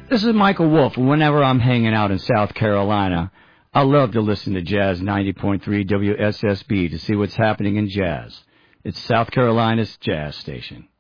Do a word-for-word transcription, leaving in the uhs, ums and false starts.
This is Michael Wolf, and whenever I'm hanging out in South Carolina, I love to listen to Jazz ninety point three W S S B to see what's happening in jazz. It's South Carolina's jazz station.